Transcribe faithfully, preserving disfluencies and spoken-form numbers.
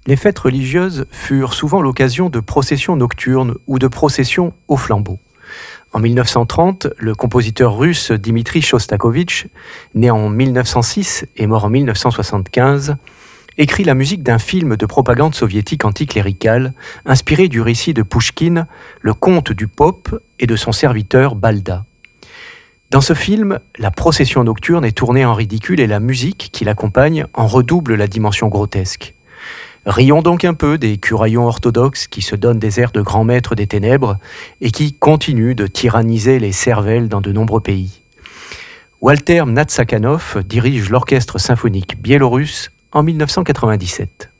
Les fêtes religieuses furent souvent l'occasion de processions nocturnes ou de processions au flambeau. En mille neuf cent trente, le compositeur russe Dmitri Chostakovitch, né en mille neuf cent six et mort en mille neuf cent soixante-quinze, écrit la musique d'un film de propagande soviétique anticléricale inspiré du récit de Pouchkine, Le Conte du Pope et de son serviteur Balda. Dans ce film, la procession nocturne est tournée en ridicule et la musique qui l'accompagne en redouble la dimension grotesque. Rions donc un peu des curaillons orthodoxes qui se donnent des airs de grands maîtres des ténèbres et qui continuent de tyranniser les cervelles dans de nombreux pays. Walter Mnatsakanov dirige l'orchestre symphonique biélorusse en mille neuf cent quatre-vingt-dix-sept.